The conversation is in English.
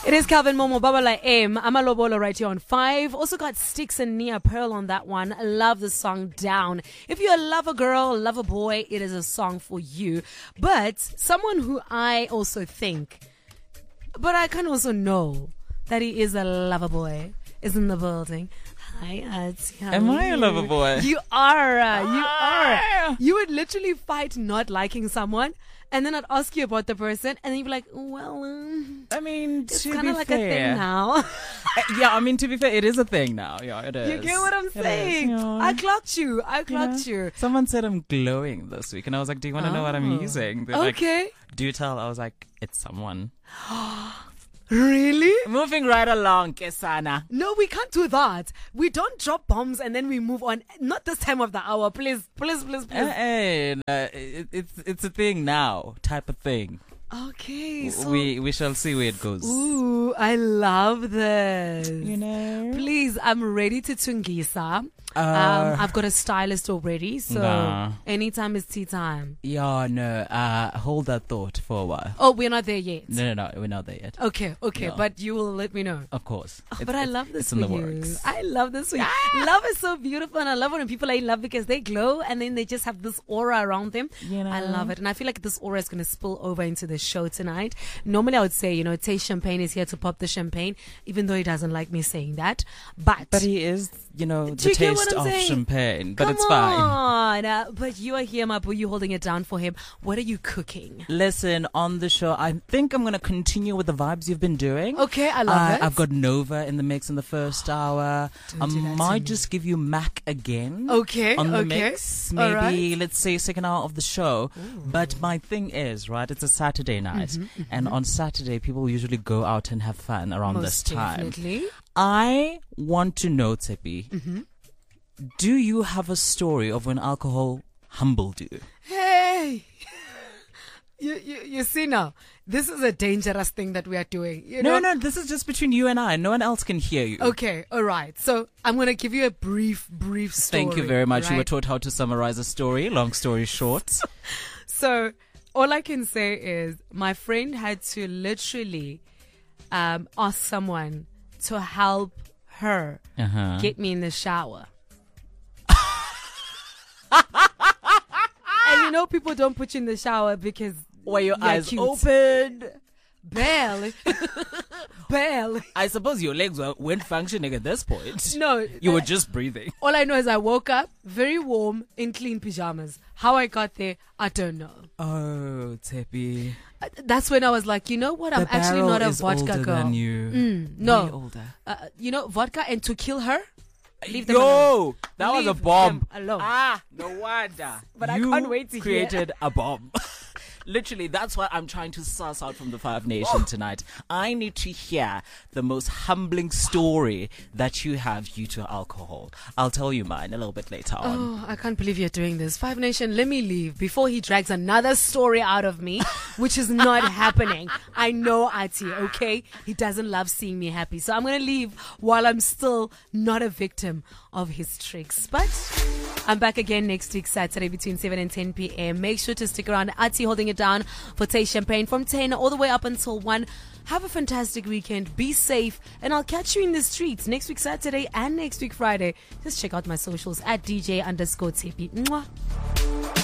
It is Calvin Momo, Babala M. Amalobolo right here on 5. Also got Sticks and Nia Pearl on that one. I love the song Down. If you're a lover girl, lover boy, it is a song for you. But someone who I also think, but I can also know that he is a lover boy, is in the building. Hi, Ati. Am I a lover boy? You are. You are. You would literally fight not liking someone. And then I'd ask you about the person, and then you'd be like, well, I mean, it's to kind be of like fair, a thing now. Yeah, I mean, to be fair, it is a thing now. Yeah, it is. You get what I'm It saying? is, yeah. I clocked you. I clocked you. Someone said I'm glowing this week, and I was like, do you want to know what I'm using? They're Okay. like, do tell. I was like, it's someone. Really? Moving right along, Kesana. No, we can't do that. We don't drop bombs and then we move on. Not this time of the hour. Please, please, please, please. It's a thing now, type of thing. Okay. So, We shall see where it goes. ooh, I love this. You know? Please, I'm ready to Tungisa. I've got a stylist already, so Nah. anytime is tea time. Yeah, no. Hold that thought for a while. Oh, we're not there yet. No, we're not there yet. Okay, Yeah. but you will let me know. Of course. Oh, but I love this It's for in the you. works. I love this for you. Love is so beautiful, and I love when people are in love because they glow and then they just have this aura around them. You know? I love it, and I feel like this aura is going to spill over into the show tonight. Normally, I would say, Taste Champagne is here to pop the champagne, even though he doesn't like me saying that. But he is, the you get what taste I'm of saying? champagne. But come it's fine. on, but you are here, my boy. You holding it down for him. What are you cooking? Listen, on the show, I think I'm going to continue with the vibes you've been doing. Okay, I love it. I've got Nova in the mix in the first hour. Don't do that to might me. just give you Mac again. Okay, On the okay. mix. All Maybe, right. let's say, second hour of the show. But my thing is, right, it's a Saturday night. And on Saturday, people usually go out and have fun around this Most time. definitely. I want to know, Tepi, do you have a story of when alcohol humbled you? Hey, you see now, this is a dangerous thing that we are doing. No, this is just between you and I. No one else can hear you. Okay, all right. So I'm going to give you a brief story. Thank you very much. You were right? taught how to summarize a story. Long story short. So all I can say is my friend had to literally ask someone to help her get me in the shower. And people don't put you in the shower because Were your you're eyes cute. open? Barely. Barely. I suppose your legs weren't functioning at this point. No. You were just breathing. All I know is I woke up very warm in clean pajamas. How I got there, I don't know. Oh, Tepi. That's when I was like, you know what? I'm actually not a vodka older girl. Than you. No. Way older. Vodka and to kill her? Leave them alone. Yo, that was a Leave bomb. them alone. Ah, no wonder. But I You can't wait to hear. created a bomb. Literally, that's what I'm trying to suss out from the Five Nation tonight. I need to hear the most humbling story that you have due to alcohol. I'll tell you mine a little bit later on. Oh, I can't believe you're doing this. Five Nation, let me leave before he drags another story out of me, which is not happening. I know Ati, okay? He doesn't love seeing me happy. So I'm going to leave while I'm still not a victim of his tricks. But I'm back again next week, Saturday, between 7 and 10 p.m. Make sure to stick around. Ati holding it down for Taste Champagne from 10 all the way up until 1. Have a fantastic weekend. Be safe. And I'll catch you in the streets next week, Saturday, and next week, Friday. Just check out my socials at DJ_Tepi. Mwah.